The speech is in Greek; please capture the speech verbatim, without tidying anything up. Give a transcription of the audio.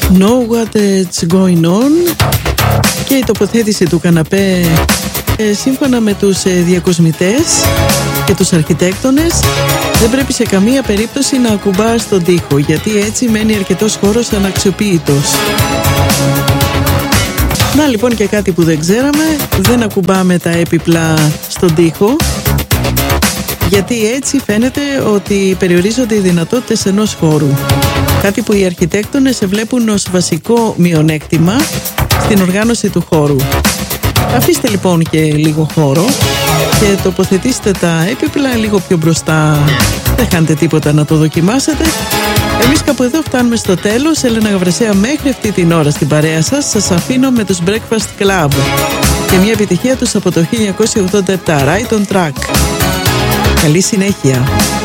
Know What's Going On, και η τοποθέτηση του καναπέ ε, σύμφωνα με τους ε, διακοσμητές και τους αρχιτέκτονες δεν πρέπει σε καμία περίπτωση να ακουμπάς τον τοίχο, γιατί έτσι μένει αρκετός χώρος αναξιοποιητός. Να λοιπόν και κάτι που δεν ξέραμε, δεν ακουμπάμε τα έπιπλα στον τοίχο, γιατί έτσι φαίνεται ότι περιορίζονται οι δυνατότητες ενός χώρου. Κάτι που οι αρχιτέκτονες βλέπουν ως βασικό μειονέκτημα στην οργάνωση του χώρου. Αφήστε λοιπόν και λίγο χώρο και τοποθετήστε τα έπιπλα λίγο πιο μπροστά. Δεν χάνετε τίποτα να το δοκιμάσετε. Εμείς κάπου εδώ φτάνουμε στο τέλος. Έλενα Γαβρασέα μέχρι αυτή την ώρα στην παρέα σας. Σας αφήνω με τους Breakfast Club και μια επιτυχία τους από το χίλια εννιακόσια ογδόντα επτά, Right on Track. Καλή συνέχεια.